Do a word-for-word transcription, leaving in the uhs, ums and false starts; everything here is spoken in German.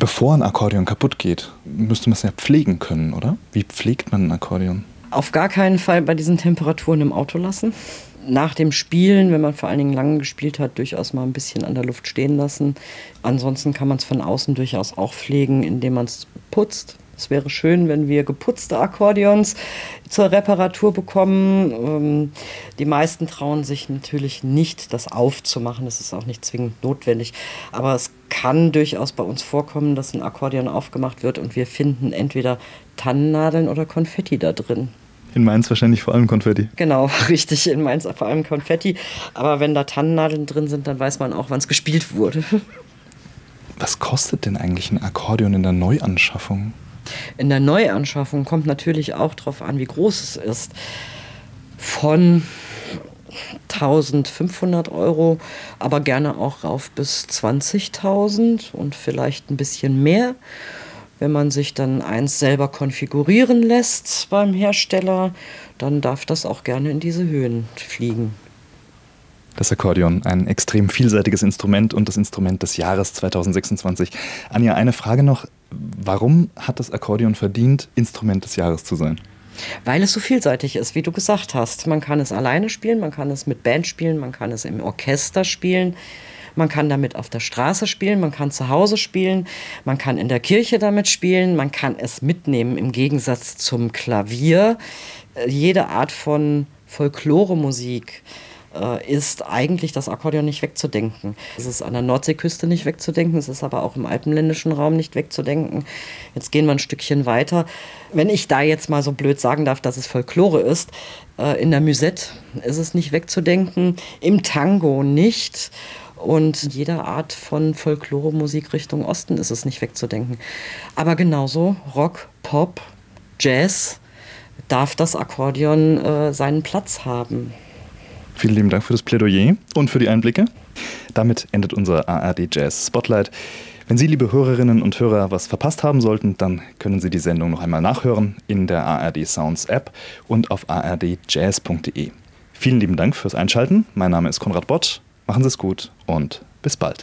Bevor ein Akkordeon kaputt geht, müsste man es ja pflegen können, oder? Wie pflegt man ein Akkordeon? Auf gar keinen Fall bei diesen Temperaturen im Auto lassen. Nach dem Spielen, wenn man vor allen Dingen lange gespielt hat, durchaus mal ein bisschen an der Luft stehen lassen. Ansonsten kann man es von außen durchaus auch pflegen, indem man es putzt. Es wäre schön, wenn wir geputzte Akkordeons zur Reparatur bekommen. Die meisten trauen sich natürlich nicht, das aufzumachen. Das ist auch nicht zwingend notwendig. Aber es kann durchaus bei uns vorkommen, dass ein Akkordeon aufgemacht wird und wir finden entweder Tannennadeln oder Konfetti da drin. In Mainz wahrscheinlich vor allem Konfetti. Genau, richtig, in Mainz vor allem Konfetti. Aber wenn da Tannennadeln drin sind, dann weiß man auch, wann es gespielt wurde. Was kostet denn eigentlich ein Akkordeon in der Neuanschaffung? In der Neuanschaffung kommt natürlich auch darauf an, wie groß es ist. Von eintausendfünfhundert Euro, aber gerne auch rauf bis zwanzigtausend und vielleicht ein bisschen mehr. Wenn man sich dann eins selber konfigurieren lässt beim Hersteller, dann darf das auch gerne in diese Höhen fliegen. Das Akkordeon, ein extrem vielseitiges Instrument und das Instrument des Jahres zweitausendsechsundzwanzig. Anja, eine Frage noch. Warum hat das Akkordeon verdient, Instrument des Jahres zu sein? Weil es so vielseitig ist, wie du gesagt hast. Man kann es alleine spielen, man kann es mit Band spielen, man kann es im Orchester spielen, man kann damit auf der Straße spielen, man kann zu Hause spielen, man kann in der Kirche damit spielen, man kann es mitnehmen im Gegensatz zum Klavier. Jede Art von Folkloremusik ist eigentlich das Akkordeon nicht wegzudenken. Es ist an der Nordseeküste nicht wegzudenken, es ist aber auch im alpenländischen Raum nicht wegzudenken. Jetzt gehen wir ein Stückchen weiter. Wenn ich da jetzt mal so blöd sagen darf, dass es Folklore ist, in der Musette ist es nicht wegzudenken, im Tango nicht und jeder Art von Folklore-Musik Richtung Osten ist es nicht wegzudenken. Aber genauso Rock, Pop, Jazz darf das Akkordeon äh, seinen Platz haben. Vielen lieben Dank für das Plädoyer und für die Einblicke. Damit endet unser A R D Jazz Spotlight. Wenn Sie, liebe Hörerinnen und Hörer, was verpasst haben sollten, dann können Sie die Sendung noch einmal nachhören in der A R D Sounds App und auf a r d jazz punkt d e. Vielen lieben Dank fürs Einschalten. Mein Name ist Konrad Bott. Machen Sie es gut und bis bald.